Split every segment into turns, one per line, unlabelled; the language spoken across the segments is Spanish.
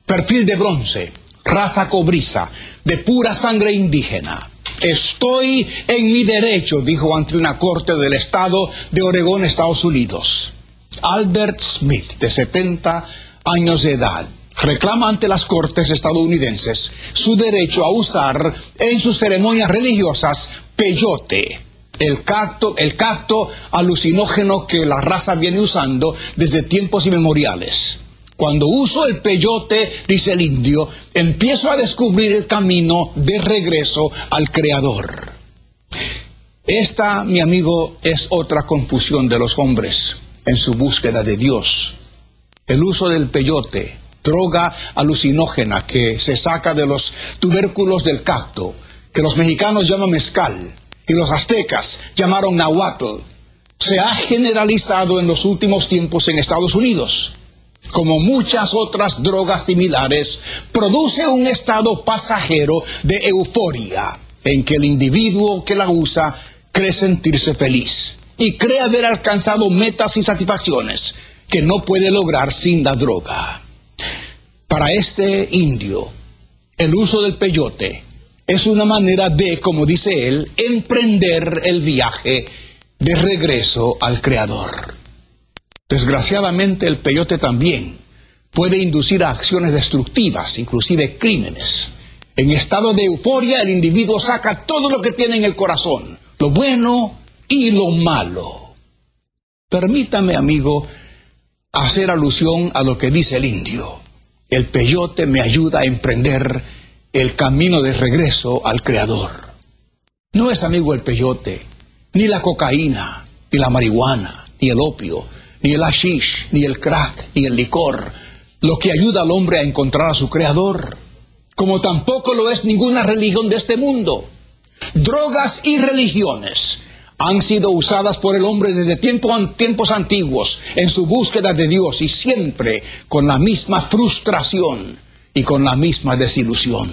perfil de bronce, raza cobriza, de pura sangre indígena. Estoy en mi derecho, dijo ante una corte del estado de Oregón, Estados Unidos. Albert Smith, de 70 años de edad, reclama ante las cortes estadounidenses su derecho a usar en sus ceremonias religiosas peyote, el cacto alucinógeno que la raza viene usando desde tiempos inmemoriales. Cuando uso el peyote, dice el indio, empiezo a descubrir el camino de regreso al Creador. Esta, mi amigo, es otra confusión de los hombres en su búsqueda de Dios. El uso del peyote, droga alucinógena que se saca de los tubérculos del cacto, que los mexicanos llaman mezcal y los aztecas llamaron nahuatl, se ha generalizado en los últimos tiempos en Estados Unidos. Como muchas otras drogas similares, produce un estado pasajero de euforia, en que el individuo que la usa cree sentirse feliz y cree haber alcanzado metas y satisfacciones que no puede lograr sin la droga. Para este indio, el uso del peyote es una manera de, como dice él, emprender el viaje de regreso al Creador. Desgraciadamente, el peyote también puede inducir a acciones destructivas, inclusive crímenes. En estado de euforia, el individuo saca todo lo que tiene en el corazón, lo bueno y lo malo. Permítame, amigo, hacer alusión a lo que dice el indio. El peyote me ayuda a emprender el camino de regreso al Creador. No es, amigo, el peyote, ni la cocaína, ni la marihuana, ni el opio, ni el hashish, ni el crack, ni el licor, lo que ayuda al hombre a encontrar a su Creador, como tampoco lo es ninguna religión de este mundo. Drogas y religiones han sido usadas por el hombre desde tiempos antiguos en su búsqueda de Dios, y siempre con la misma frustración y con la misma desilusión.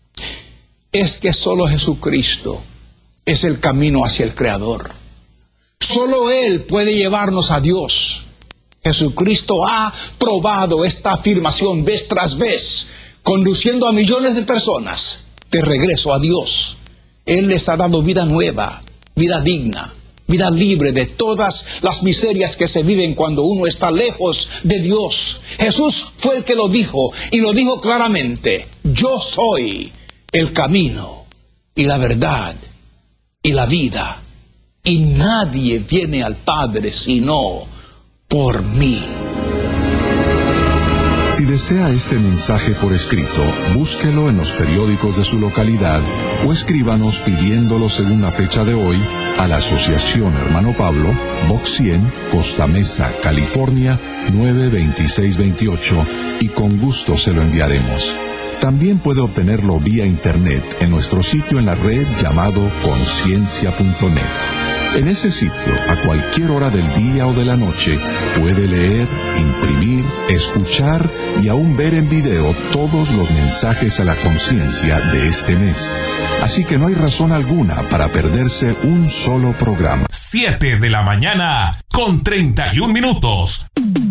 Es que solo Jesucristo es el camino hacia el Creador. Solo Él puede llevarnos a Dios. Jesucristo ha probado esta afirmación vez tras vez, conduciendo a millones de personas de regreso a Dios. Él les ha dado vida nueva, vida digna, vida libre de todas las miserias que se viven cuando uno está lejos de Dios. Jesús fue el que lo dijo, y lo dijo claramente: yo soy el camino y la verdad y la vida, y nadie viene al Padre sino por mí.
Si desea este mensaje por escrito, búsquelo en los periódicos de su localidad o escríbanos pidiéndolo según la fecha de hoy a la Asociación Hermano Pablo, Box 100, Costa Mesa, California, 92628, y con gusto se lo enviaremos. También puede obtenerlo vía internet en nuestro sitio en la red llamado conciencia.net. En ese sitio, a cualquier hora del día o de la noche, puede leer, imprimir, escuchar y aún ver en video todos los mensajes a la conciencia de este mes. Así que no hay razón alguna para perderse un solo programa.
7 de la mañana con 31 minutos.